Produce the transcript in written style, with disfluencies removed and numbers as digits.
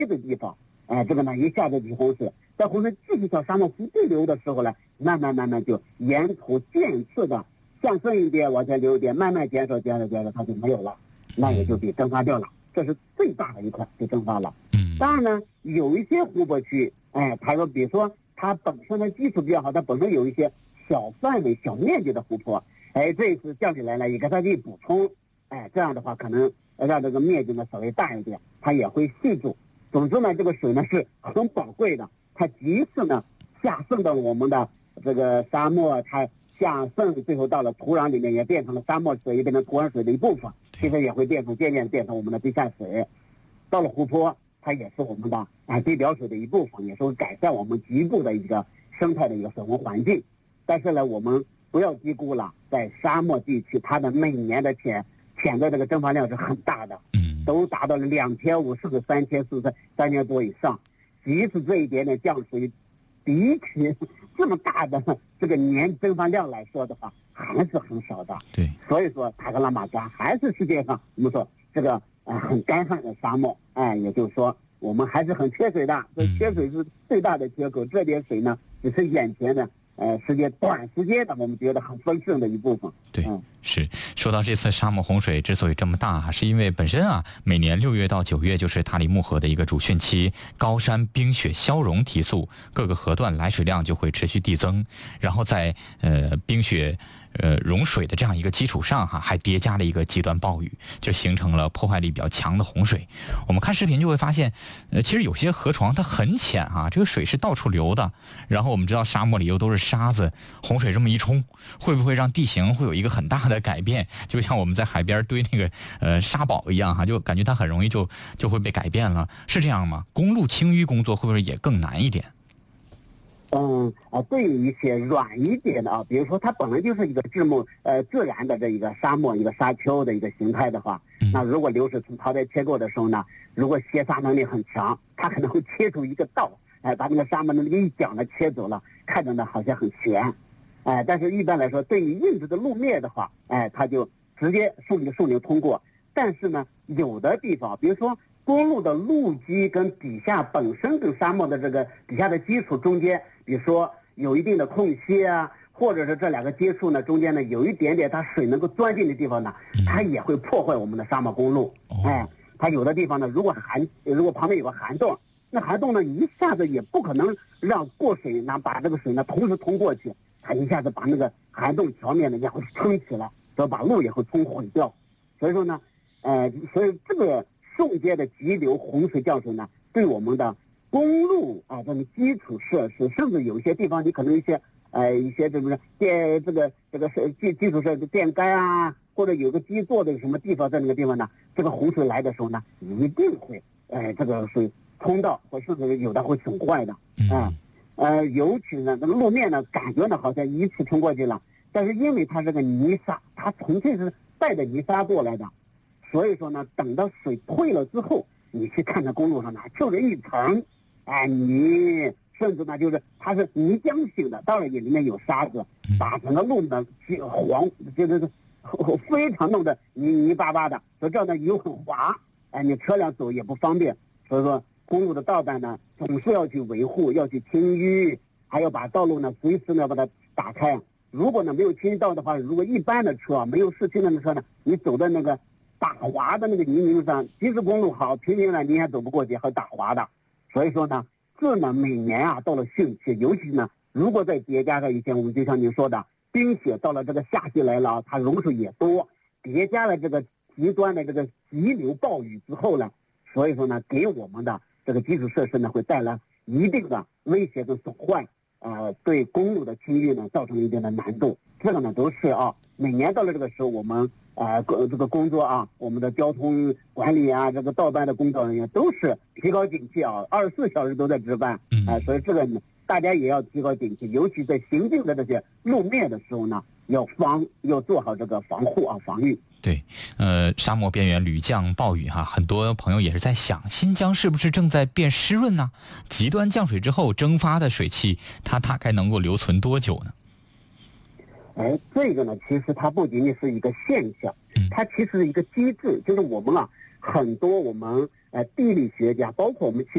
的地方，这个呢一下子起洪水，在洪水继续向沙漠腹地流的时候呢，慢慢就沿途渐次的向深一点往前流一点，慢慢减少，它就没有了，那也就被蒸发掉了。这是最大的一块被蒸发了。当然呢，有一些湖泊区，它说，比如说它本身的基础比较好，它本身有一些小范围、小面积的湖泊，这一次降起来了，也给它去补充，这样的话可能让这个面积呢稍微大一点，它也会系住。总之呢，这个水呢是很宝贵的，它即使呢下渗到我们的这个沙漠，它下渗最后到了土壤里面，也变成了沙漠水，也变成土壤水的一部分，其实也会渐渐变成我们的地下水。到了湖泊，它也是我们的地表水的一部分，也是会改善我们局部的一个生态的一个水文环境。但是呢，我们不要低估了，在沙漠地区，它的每年的潜在这个蒸发量是很大的，都达到了2500甚至3000多以上。即使这一点点降水，比起这么大的这个年蒸发量来说的话，还是很少的。 对， 所以说塔克拉玛干还是世界上我们说这个很干旱的沙漠，也就是说我们还是很缺水的。这缺水是最大的缺口，这点水呢，只是眼前的短时间的我们觉得很丰盛的一部分。 对，是说到这次沙漠洪水之所以这么大，是因为本身每年6月到9月就是塔里木河的一个主汛期，高山冰雪消融提速，各个河段来水量就会持续递增，然后在冰雪融水的这样一个基础上还叠加了一个极端暴雨，就形成了破坏力比较强的洪水。我们看视频就会发现，其实有些河床它很浅这个水是到处流的。然后我们知道沙漠里又都是沙子，洪水这么一冲，会不会让地形会有一个很大的改变？就像我们在海边堆那个沙堡一样就感觉它很容易就会被改变了，是这样吗？公路清淤工作会不会也更难一点？ 对于一些软一点的比如说它本来就是一个自然的这一个沙漠一个沙丘的一个形态的话，那如果流水从槽带切过的时候呢，如果泄沙能力很强，它可能会切出一个道，把那个沙漠的那个一角呢切走了，看着呢好像很悬，但是一般来说，对于硬质的路面的话，它就直接顺流通过。但是呢，有的地方，比如说公路的路基跟底下本身跟沙漠的这个底下的基础中间，比如说有一定的空隙或者是这两个接触呢中间呢有一点点它水能够钻进的地方呢，它也会破坏我们的沙漠公路。它有的地方呢，如果旁边有个涵洞，那涵洞呢一下子也不可能让过水呢把这个水呢同时通过去，它一下子把那个涵洞桥面呢也会撑起来，所以把路也会冲毁掉。所以说呢，所以这个瞬间的急流洪水降水呢，对我们的公路这种基础设施，甚至有一些地方你可能一些这个基础设施电杆或者有个基座的什么地方，在那个地方呢，这个洪水来的时候呢，一定会这个水冲到，或甚至有的会损坏的。尤其呢那个路面呢感觉呢好像一次冲过去了，但是因为它是个泥沙，它纯粹是带着泥沙过来的，所以说呢，等到水退了之后，你去看那公路上呢，就是一层泥，甚至呢就是它是泥浆性的，当然也里面有沙子，把整个路呢就是非常弄得泥巴巴的，所以这样呢又很滑，你车辆走也不方便。所以说公路的道办呢，总是要去维护，要去清淤，还要把道路呢随时呢把它打开。如果呢没有清淤道的话，如果一般的车没有市区的车呢，你走的那个打滑的那个泥泞上，即使公路好，平平的你也走不过去，还打滑的。所以说呢，这呢每年到了汛期，尤其呢如果再叠加上一些我们就像您说的冰雪到了这个夏季来了，它融水也多，叠加了这个极端的这个急流暴雨之后呢，所以说呢给我们的这个基础设施呢会带来一定的威胁跟损坏，对公路的清淤呢造成一定的难度。这个呢都是每年到了这个时候，我们这个工作我们的交通管理这个道办的工作人员都是提高警惕24小时都在值班，所以这个大家也要提高警惕，尤其在行进的这些路面的时候呢，要做好这个防护防御。 对，沙漠边缘屡降暴雨很多朋友也是在想，新疆是不是正在变湿润呢？极端降水之后蒸发的水汽，它大概能够留存多久呢？ 这个呢，其实它不仅仅是一个现象，它其实是一个机制，就是我们很多我们地理学家，包括我们